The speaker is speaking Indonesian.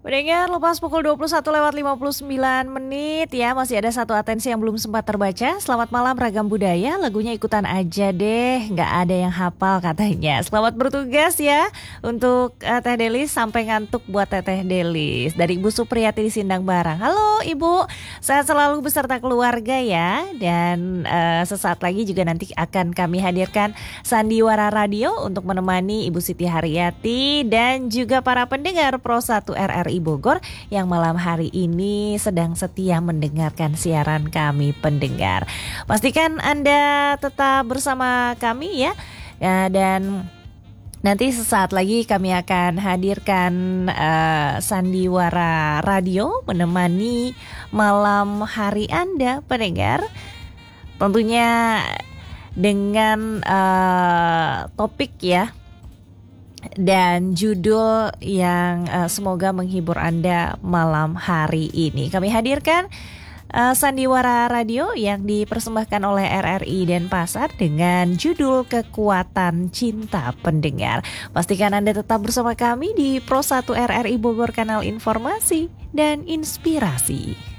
Pendengar, lepas pukul 21:59 ya, masih ada satu atensi yang belum sempat terbaca. Selamat malam Ragam Budaya, lagunya ikutan aja deh, nggak ada yang hafal katanya. Selamat bertugas ya untuk Teh Delis, sampai ngantuk buat Teteh Delis. Dari Ibu Supriyati di Sindang Barang. Halo Ibu, sehat selalu beserta keluarga ya. Dan sesaat lagi juga nanti akan kami hadirkan Sandiwara Radio untuk menemani Ibu Siti Haryati dan juga para pendengar Pro 1 RRI Bogor yang malam hari ini sedang setia mendengarkan siaran kami pendengar. Pastikan Anda tetap bersama kami ya, dan nanti sesaat lagi kami akan hadirkan Sandiwara Radio menemani malam hari Anda pendengar. Tentunya dengan topik ya dan judul yang semoga menghibur Anda malam hari ini. Kami hadirkan Sandiwara Radio yang dipersembahkan oleh RRI Denpasar dengan judul Kekuatan Cinta Pendengar. Pastikan Anda tetap bersama kami di Pro 1 RRI Bogor, kanal informasi dan inspirasi.